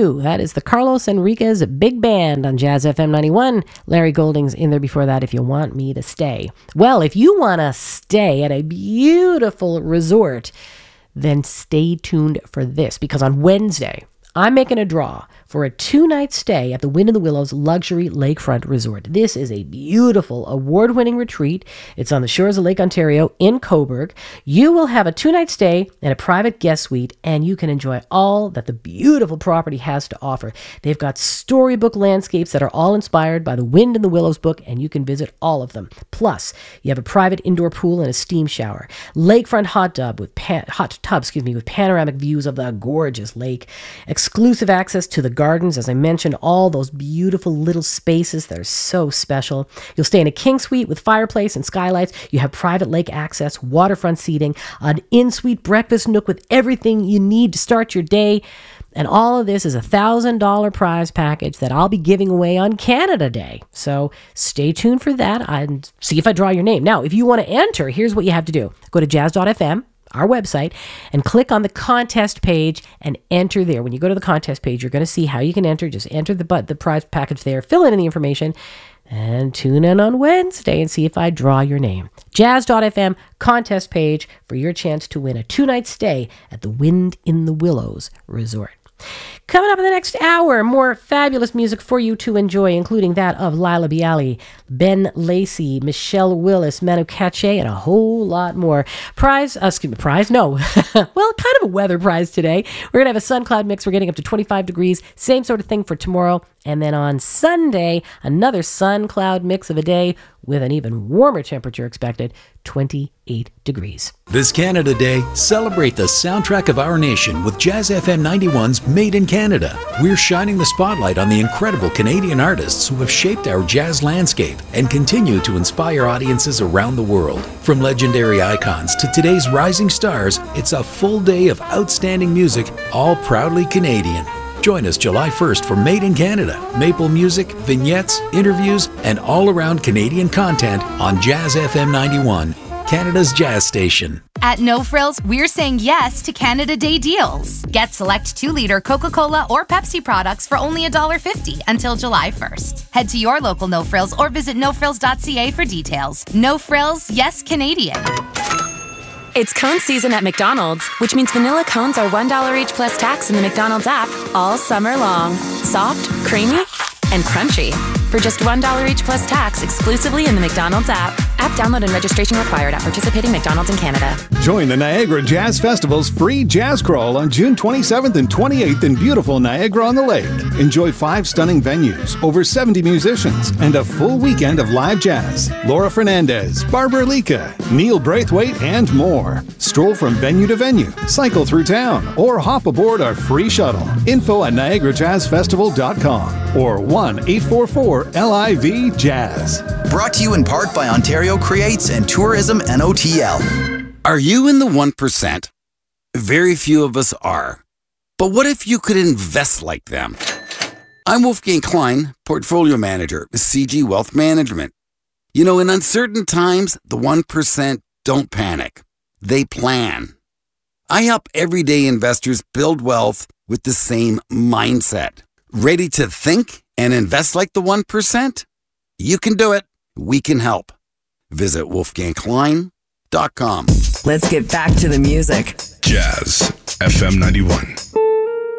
2. That is the Carlos Enriquez Big Band on Jazz FM 91. Larry Golding's in there before that, If You Want Me to Stay. Well, if you want to stay at a beautiful resort, then stay tuned for this, because on Wednesday, I'm making a draw for a 2-night stay at the Wind in the Willows Luxury Lakefront Resort. This is a beautiful, award-winning retreat. It's on the shores of Lake Ontario in Cobourg. You will have a 2-night stay in a private guest suite, and you can enjoy all that the beautiful property has to offer. They've got storybook landscapes that are all inspired by the Wind in the Willows book, and you can visit all of them. Plus, you have a private indoor pool and a steam shower. Lakefront hot tub with panoramic views of the gorgeous lake. Exclusive access to the gardens, as I mentioned, all those beautiful little spaces that are so special. You'll stay in a king suite with fireplace and skylights. You have private lake access, waterfront seating, an in-suite breakfast nook with everything you need to start your day. And all of this is a $1,000 prize package that I'll be giving away on Canada Day. So stay tuned for that and see if I draw your name. Now, if you want to enter, here's what you have to do. Go to jazz.fm, our website, and click on the contest page and enter there. When you go to the contest page, you're going to see how you can enter. Just enter the prize package there, fill in the information, and tune in on Wednesday and see if I draw your name. Jazz.fm contest page for your chance to win a 2-night stay at the Wind in the Willows Resort. Coming up in the next hour, more fabulous music for you to enjoy, including that of Lila Bialy, Ben Lacey, Michelle Willis, Manu Katché, and a whole lot more. Prize? No. Well, kind of a weather prize today. We're going to have a sun cloud mix. We're getting up to 25 degrees. Same sort of thing for tomorrow. And then on Sunday, another sun cloud mix of a day with an even warmer temperature expected, 28 degrees. This Canada Day, celebrate the soundtrack of our nation with Jazz FM 91's Made in Canada. We're shining the spotlight on the incredible Canadian artists who have shaped our jazz landscape and continue to inspire audiences around the world. From legendary icons to today's rising stars, it's a full day of outstanding music, all proudly Canadian. Join us July 1st for Made in Canada, maple music, vignettes, interviews, and all-around Canadian content on Jazz FM 91, Canada's jazz station. At No Frills, we're saying yes to Canada Day deals. Get select 2-liter Coca-Cola or Pepsi products for only $1.50 until July 1st. Head to your local No Frills or visit nofrills.ca for details. No Frills, yes Canadian. It's cone season at McDonald's, which means vanilla cones are $1 each plus tax in the McDonald's app all summer long. Soft, creamy, and crunchy. For just $1 each plus tax exclusively in the McDonald's app. App download and registration required at participating McDonald's in Canada. Join the Niagara Jazz Festival's free jazz crawl on June 27th and 28th in beautiful Niagara-on-the-Lake. Enjoy 5 stunning venues, over 70 musicians, and a full weekend of live jazz. Laura Fernandez, Barbara Lika, Neil Braithwaite, and more. Stroll from venue to venue, cycle through town, or hop aboard our free shuttle. Info at NiagaraJazzFestival.com or 1-844-LIV-JAZZ. Brought to you in part by Ontario Creates and Tourism NOTL. Are you in the 1%? Very few of us are. But what if you could invest like them? I'm Wolfgang Klein, Portfolio Manager at CG Wealth Management. You know, in uncertain times, the 1% don't panic. They plan. I help everyday investors build wealth with the same mindset. Ready to think and invest like the 1%? You can do it. We can help. Visit wolfgangklein.com. Let's get back to the music. Jazz FM 91.